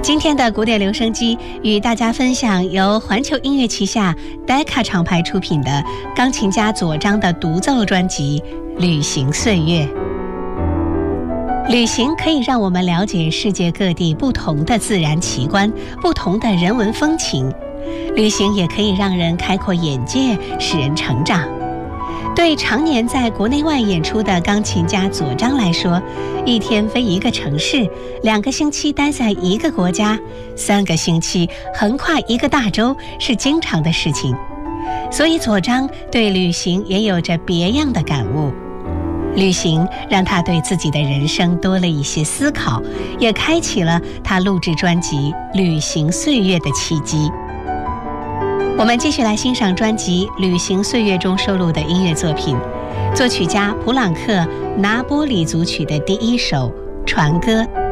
今天的古典留声机与大家分享由环球音乐旗下 Decca 厂牌出品的钢琴家左章的独奏专辑《旅行岁月》。旅行可以让我们了解世界各地不同的自然奇观、不同的人文风情。旅行也可以让人开阔眼界，使人成长。对常年在国内外演出的钢琴家左章来说，一天飞一个城市，2个星期待在一个国家，3个星期横跨一个大洲是经常的事情。所以左章对旅行也有着别样的感悟。旅行让他对自己的人生多了一些思考，也开启了他录制专辑《旅行岁月》的契机。我们继续来欣赏专辑《旅行岁月》中收录的音乐作品，作曲家普朗克拿波里组曲的第1首《船歌》。